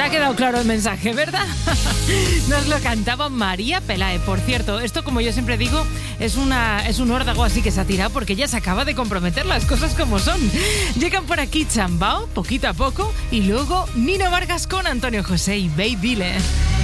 ha quedado claro el mensaje, ¿verdad? Nos lo cantaba María Pelae. Por cierto, esto, como yo siempre digo, es un órdago así que se ha tirado porque ya se acaba de comprometer, las cosas como son. Llegan por aquí Chambao, poquito a poco, y luego Nino Vargas con Antonio José y Baby Dile.